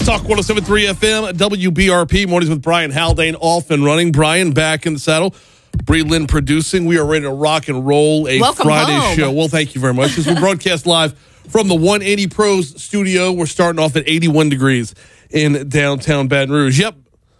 Talk 107.3 FM, WBRP, mornings with Brian Haldane, off and running. Brian back in the saddle. Bree Lynn producing. We are ready to rock and roll a Welcome Friday home. show. Well, thank you very much. As we broadcast live from the 180 Pros studio, we're starting off at 81 degrees in downtown Baton Rouge. Yep.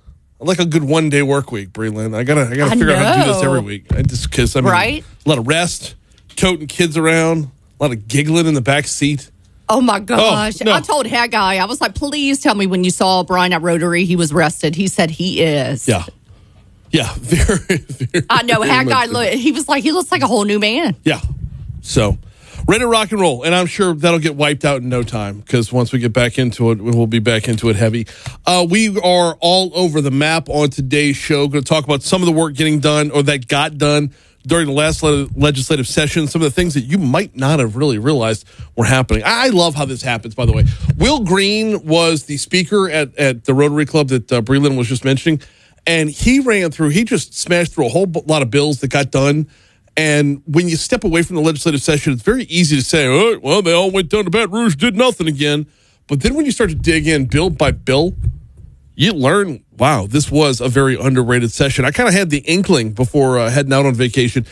I like a good one-day work week, Bree Lynn. I gotta figure out how to do this every week. Right? A lot of rest, toting kids around, a lot of giggling in the back seat. Oh, my gosh. Oh, no. I told Haggai, I was like, please tell me when you saw Brian at Rotary, he was rested. He said he is. Yeah. Yeah, very. I know. very Haggai, he was like, he looks like a whole new man. Yeah. So, ready to rock and roll. And I'm sure that'll get wiped out in no time because once we get back into it, we'll be back into it heavy. We are all over the map on today's show. Going to talk about some of the work getting done or that got done during the last legislative session, some of the things that you might not have really realized were happening. I love how this happens, by the way. Will Green was the speaker at the Rotary Club that Bree Lynn was just mentioning, and he just smashed through a whole lot of bills that got done. And when you step away from the legislative session, it's very easy to say, oh, well, they all went down to Baton Rouge, did nothing again. But then when you start to dig in bill by bill, you learn, wow, this was a very underrated session. I kind of had the inkling before heading out on vacation.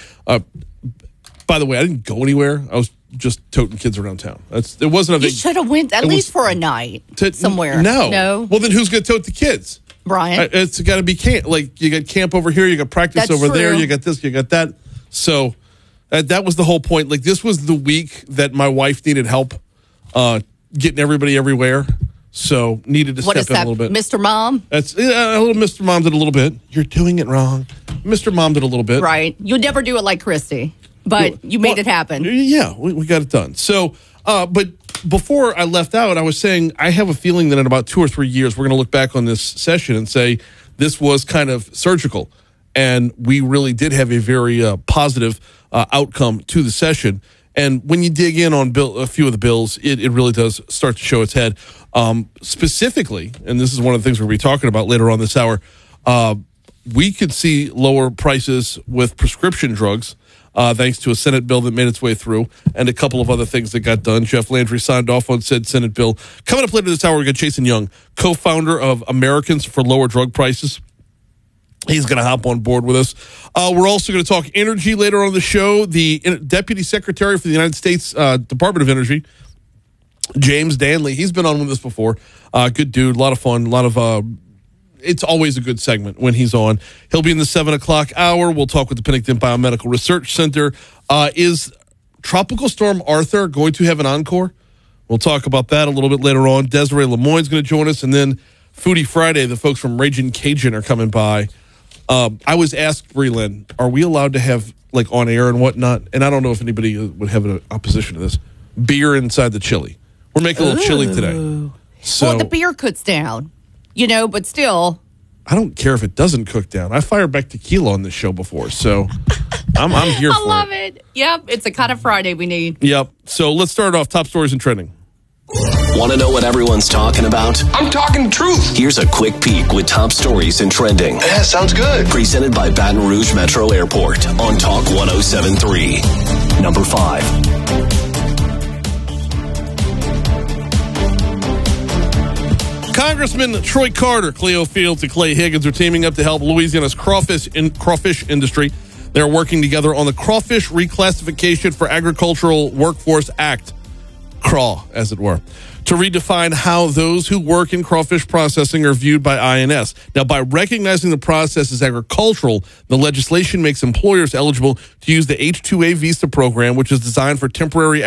By the way, I didn't go anywhere. I was just toting kids around town. It wasn't a You should have went at least for a night somewhere. No. Well, then who's going to tote the kids? Brian. It's got to be camp. Like, you got camp over here, you got practice That's over there, true. you got this, you got that. So that was the whole point. Like, this was the week that my wife needed help getting everybody everywhere. So needed to What step is in that, a little bit. Mr. Mom? That's a little Mr. Mom did a little bit. You're doing it wrong. Mr. Mom did a little bit. Right. You'd never do it like Christy, but you made it happen. Yeah, we got it done. So, but before I left out, I was saying I have a feeling that in about 2 or 3 years, we're going to look back on this session and say this was kind of surgical. And we really did have a very positive outcome to the session. And when you dig in on a few of the bills, it really does start to show its head. Specifically, and this is one of the things we're going to be talking about later on this hour, we could see lower prices with prescription drugs thanks to a Senate bill that made its way through and a couple of other things that got done. Jeff Landry signed off on said Senate bill. Coming up later this hour, we got Jason Young, co-founder of Americans for Lower Drug Prices. He's going to hop on board with us. We're also going to talk energy later on the show. The Deputy Secretary for the United States Department of Energy, James Danley, he's been on with us before. Good dude, a lot of fun, it's always a good segment when he's on. He'll be in the 7 o'clock hour. We'll talk with the Pennington Biomedical Research Center. Is Tropical Storm Arthur going to have an encore? We'll talk about that a little bit later on. Desiree Lemoyne's going to join us, and then Foodie Friday, the folks from Ragin' Cajun are coming by. I was asked, Bree Lynn, are we allowed to have, like, on air and whatnot? And I don't know if anybody would have an opposition to this. Beer inside the chili. We're making a little chili today. So, Well, the beer cooks down, but still. I don't care if it doesn't cook down. I fired back tequila on this show before, so I'm here for it. I love it. Yep, it's the kind of Friday we need. Yep. So let's start off top stories and trending. Want to know what everyone's talking about? I'm talking truth. Here's a quick peek with top stories and trending. Yeah, sounds good. Presented by Baton Rouge Metro Airport on Talk 107.3. Number 5. Congressman Troy Carter, Cleo Fields, and Clay Higgins are teaming up to help Louisiana's crawfish industry. They're working together on the Crawfish Reclassification for Agricultural Workforce Act, CRAW, as it were, to redefine how those who work in crawfish processing are viewed by INS. Now, by recognizing the process as agricultural, the legislation makes employers eligible to use the H-2A visa program, which is designed for temporary